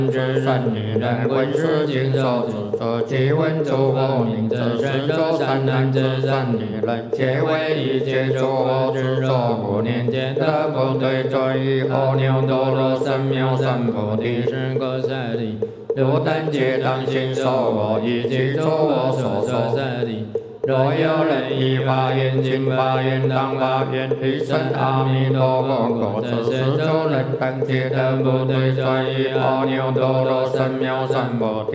之善女人，闻是经受之所即闻诸佛名者，是周善男之善女人，皆为一切诸佛之所不念见得不对转于阿耨多罗三藐三菩提是故舍利。汝等皆当信受我以及诸我所说舍利。若有人依法愿行法愿当法愿，彼生阿弥陀佛果，则是诸人等皆得不对转于阿耨多罗三藐三菩提。